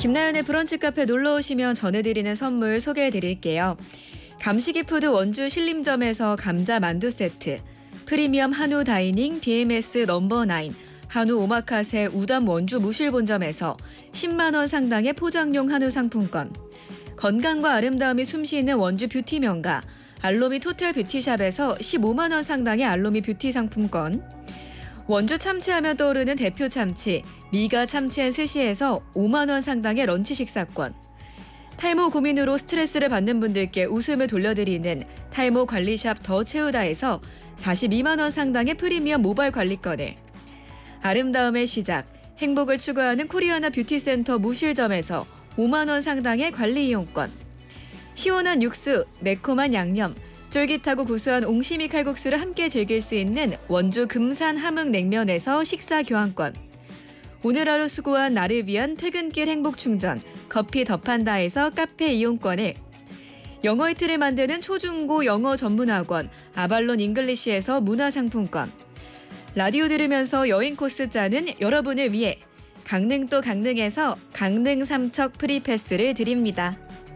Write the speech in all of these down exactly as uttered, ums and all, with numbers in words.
김나연의 브런치 카페 놀러 오시면 전해드리는 선물 소개해드릴게요. 감시기푸드 원주 신림점에서 감자 만두 세트, 프리미엄 한우 다이닝 비엠에스 넘버나인, 한우 오마카세 우담 원주 무실본점에서 십만 원 상당의 포장용 한우 상품권, 건강과 아름다움이 숨쉬는 원주 뷰티 명가 알로미 토탈 뷰티샵에서 십오만 원 상당의 알로미 뷰티 상품권, 원주 참치하면 떠오르는 대표 참치 미가 참치앤스시에서 오만 원 상당의 런치 식사권, 탈모 고민으로 스트레스를 받는 분들께 웃음을 돌려드리는 탈모 관리샵 더 채우다에서 사십이만 원 상당의 프리미엄 모바일 관리권을, 아름다움의 시작 행복을 추구하는 코리아나 뷰티센터 무실점에서 오만 원 상당의 관리 이용권, 시원한 육수 매콤한 양념 쫄깃하고 구수한 옹심이 칼국수를 함께 즐길 수 있는 원주 금산 함흥냉면에서 식사 교환권, 오늘 하루 수고한 나를 위한 퇴근길 행복충전 커피 더판다에서 카페 이용권을, 영어 이틀을 만드는 초중고 영어 전문학원 아발론 잉글리시에서 문화상품권, 라디오 들으면서 여행 코스 짜는 여러분을 위해 강릉도 강릉에서 강릉 삼척 프리패스를 드립니다.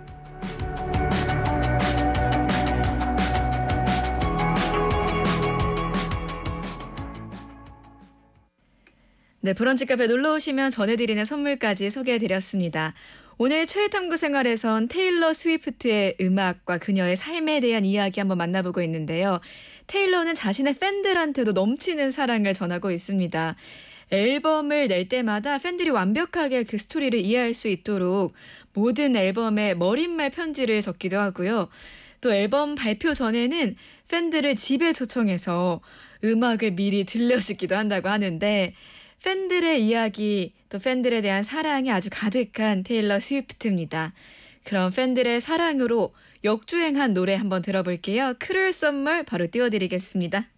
네, 브런치 카페 놀러 오시면 전해드리는 선물까지 소개해드렸습니다. 오늘 최애 탐구 생활에선 테일러 스위프트의 음악과 그녀의 삶에 대한 이야기 한번 만나보고 있는데요. 테일러는 자신의 팬들한테도 넘치는 사랑을 전하고 있습니다. 앨범을 낼 때마다 팬들이 완벽하게 그 스토리를 이해할 수 있도록 모든 앨범에 머릿말 편지를 적기도 하고요. 또 앨범 발표 전에는 팬들을 집에 초청해서 음악을 미리 들려주기도 한다고 하는데, 팬들의 이야기, 또 팬들에 대한 사랑이 아주 가득한 테일러 스위프트입니다. 그럼 팬들의 사랑으로 역주행한 노래 한번 들어볼게요. 크루얼 썸머 바로 띄워드리겠습니다.